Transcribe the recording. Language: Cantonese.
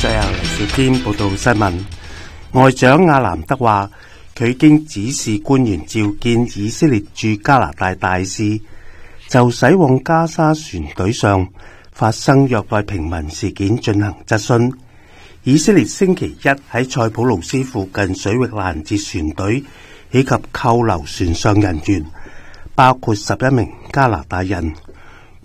續由黎兆堅報道新聞。外長阿南德話，佢已經指示官員召見以色列駐加拿大大使，就駛往加沙船隊上發生虐待平民事件進行質詢。以色列星期一喺塞浦路斯附近水域攔截船隊以及扣留船上人員，包括11名加拿大人